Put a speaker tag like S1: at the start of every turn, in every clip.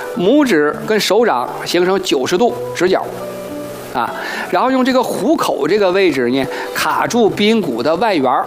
S1: 拇指跟手掌形成90度直角，啊，然后用这个虎口这个位置呢，卡住髌骨的外缘，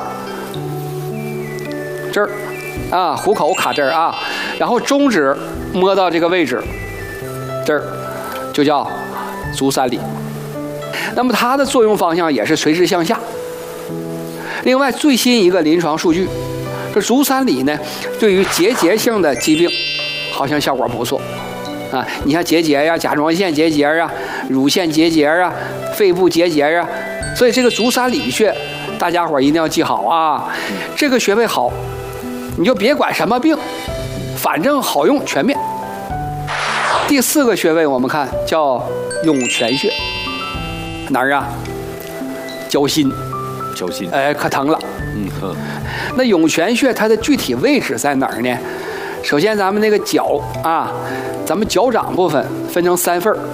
S1: 这儿，啊，虎口卡这儿啊，然后中指摸到这个位置，这儿就叫足三里。那么它的作用方向也是垂直向下。另外，最新一个临床数据，这足三里呢，对于结节性的疾病，好像效果不错。啊，你像结节呀、甲状腺结节啊、乳腺结节啊、肺部结节啊，所以这个足三里穴，大家伙一定要记好啊。这个穴位好，你就别管什么病，反正好用，全面。第4个穴位我们看叫涌泉穴，哪儿啊？脚心。
S2: 脚心，
S1: 可疼了。那涌泉穴它的具体位置在哪儿呢？首先咱们那个脚啊，咱们脚掌部分分成3份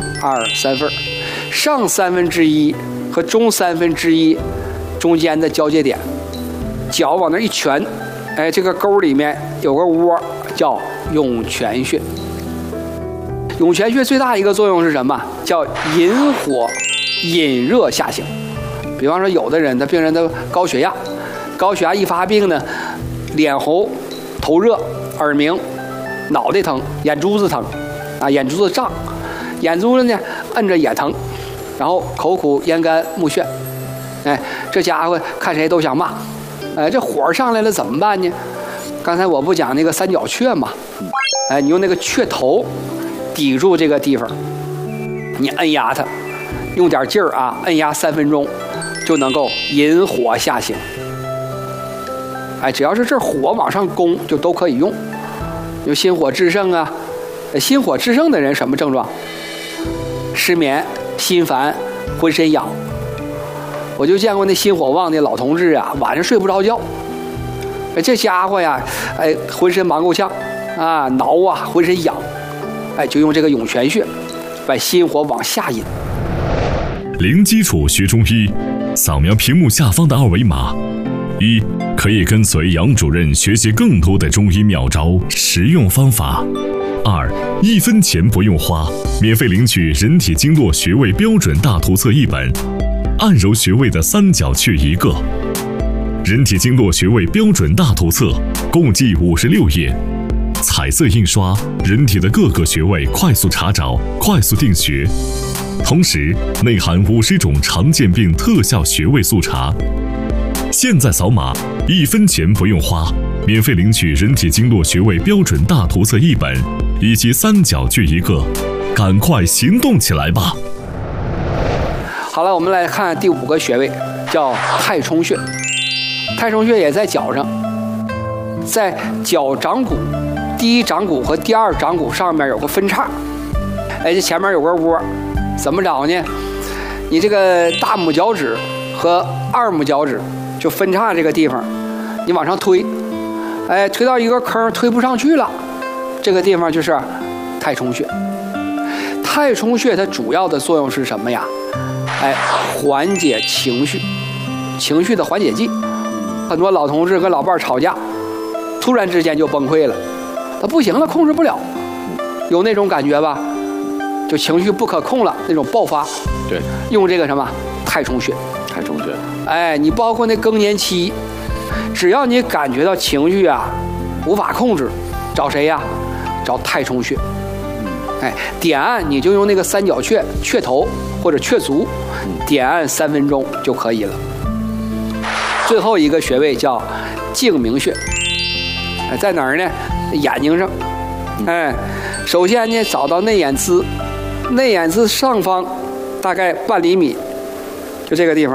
S1: ，3份，上1/3和中1/3中间的交界点，脚往那一拳，这个沟里面有个窝，叫涌泉穴。涌泉穴最大一个作用是什么？叫引火引热下行。比方说，有的人的病人的高血压一发病呢，脸红、头热、耳鸣、脑袋疼、眼珠子疼，啊，眼珠子胀，眼珠子呢摁着也疼，然后口苦、咽干、目眩，这家伙看谁都想骂，这火上来了怎么办呢？刚才我不讲那个三角雀嘛，你用那个雀头抵住这个地方，你摁压它，用点劲儿啊，摁压3分钟。就能够引火下行，只要是这火往上攻，就都可以用。有心火炽盛啊，心火炽盛的人什么症状？失眠、心烦、浑身痒。我就见过那心火旺的老同志啊，晚上睡不着觉。这家伙呀，浑身忙够呛啊，挠啊，浑身痒，就用这个涌泉穴，把心火往下引。
S3: 零基础学中医。扫描屏幕下方的2维码，1可以跟随杨主任学习更多的中医妙招、实用方法；2 1分钱不用花，免费领取人体经络穴位标准大图册1本，按揉穴位的3角穴1个。人体经络穴位标准大图册共计56页，彩色印刷，人体的各个穴位快速查找、快速定穴。同时内含50种常见病特效穴位速查。现在扫码，1分钱不用花，免费领取人体经络穴位标准大图册1本，以及3角穴1个，赶快行动起来吧！
S1: 好了，我们来看第5个穴位，叫太冲穴。太冲穴也在脚上，在脚掌骨第1掌骨和第2掌骨上面有个分叉，这前面有个窝。怎么找呢？你这个大拇脚趾和2拇脚趾就分叉这个地方，你往上推，推到一个坑推不上去了，这个地方就是太冲穴。太冲穴它主要的作用是什么呀？缓解情绪的缓解剂。很多老同志跟老伴吵架，突然之间就崩溃了，他不行了，控制不了，有那种感觉吧？就情绪不可控了，那种爆发。
S2: 对，
S1: 用这个什么太冲穴。
S2: 太冲穴。
S1: 你包括那更年期，只要你感觉到情绪啊无法控制，找谁呀？找太冲穴。点按你就用那个3角穴、雀头或者雀足，点按3分钟就可以了。最后一个穴位叫睛明穴，在哪儿呢？眼睛上。首先呢，找到内眼眦，内眼眦上方大概半厘米，就这个地方，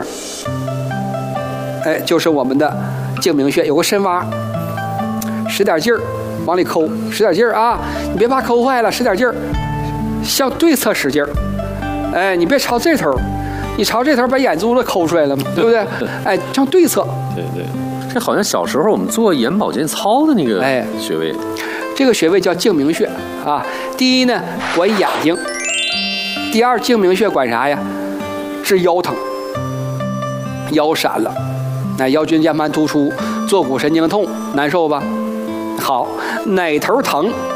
S1: 就是我们的睛明穴，有个深洼，使点劲儿往里抠，使点劲儿啊，你别怕抠坏了，使点劲儿，向对侧使劲儿，你别朝这头，你朝这头把眼珠子抠出来了嘛，对不对？向对侧。
S2: 对对，这好像小时候我们做眼保健操的那个穴位。
S1: 这个穴位叫睛明穴啊。第一呢，管眼睛；第2，睛明穴管啥呀？治腰疼，腰闪了，腰椎间盘突出，坐骨神经痛，难受吧？好，哪头疼